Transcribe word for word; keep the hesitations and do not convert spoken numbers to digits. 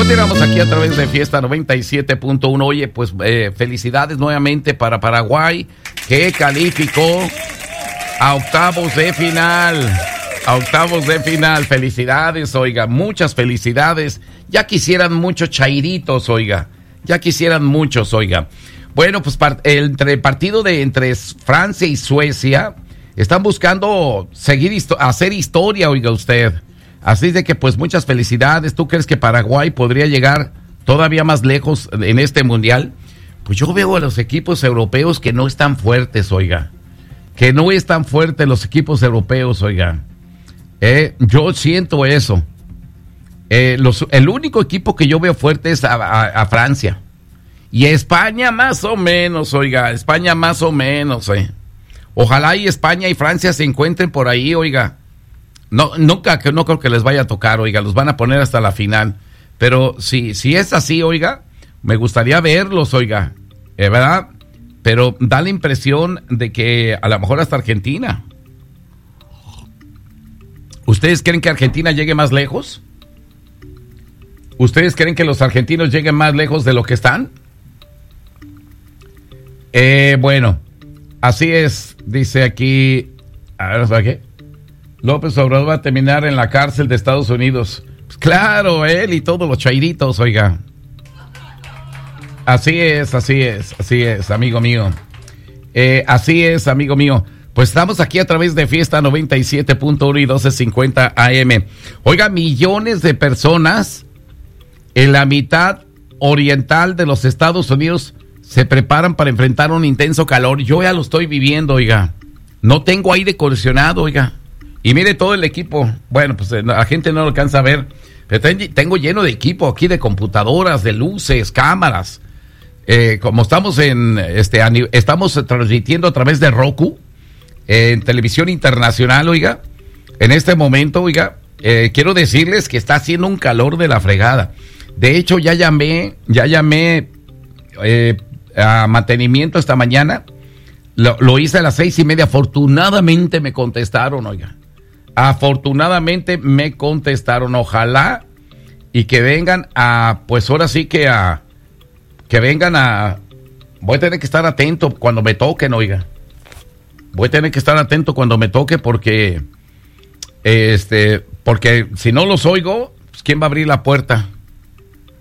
Continuamos aquí a través de Fiesta noventa y siete punto uno. Oye, pues eh, felicidades nuevamente para Paraguay, que calificó a octavos de final. A octavos de final. Felicidades, oiga, muchas felicidades. Ya quisieran muchos chairitos, oiga. Ya quisieran muchos, oiga. Bueno, pues par- entre el partido de entre Francia y Suecia están buscando seguir histo- hacer historia, oiga usted. Así de que pues muchas felicidades. ¿Tú crees que Paraguay podría llegar todavía más lejos en este mundial? Pues yo veo a los equipos europeos que no están fuertes, oiga. Que no están fuertes los equipos europeos, oiga. Eh, yo siento eso. Eh, los, el único equipo que yo veo fuerte es a, a, a Francia. Y España más o menos, oiga. España más o menos, eh. Ojalá y España y Francia se encuentren por ahí, oiga. No, nunca, no creo que les vaya a tocar, oiga, los van a poner hasta la final. Pero si, si es así, oiga, me gustaría verlos, oiga, ¿eh, verdad? Pero da la impresión de que a lo mejor hasta Argentina. ¿Ustedes creen que Argentina llegue más lejos? ¿Ustedes creen que los argentinos lleguen más lejos de lo que están? Eh, bueno, así es, dice aquí, a ver, ¿para qué? López Obrador va a terminar en la cárcel de Estados Unidos. Pues claro, él y todos los chairitos, oiga. Así es, así es, así es, amigo mío. Eh, así es, amigo mío. Pues estamos aquí a través de Fiesta noventa y siete punto uno y doce cincuenta A M. Oiga, millones de personas en la mitad oriental de los Estados Unidos se preparan para enfrentar un intenso calor. Yo ya lo estoy viviendo, oiga. No tengo aire acondicionado, oiga. Y mire todo el equipo. Bueno, pues la gente no lo alcanza a ver. Pero tengo lleno de equipo aquí, de computadoras, de luces, cámaras. Eh, como estamos en este estamos transmitiendo a través de Roku, eh, en televisión internacional, oiga. En este momento, oiga, eh, quiero decirles que está haciendo un calor de la fregada. De hecho, ya llamé, ya llamé eh, a mantenimiento esta mañana. Lo, lo hice a las seis y media. Afortunadamente me contestaron, oiga. Afortunadamente me contestaron. Ojalá y que vengan a, pues ahora sí que a, que vengan a, voy a tener que estar atento cuando me toquen, oiga. Voy a tener que estar atento cuando me toque porque, este, porque si no los oigo, pues ¿quién va a abrir la puerta?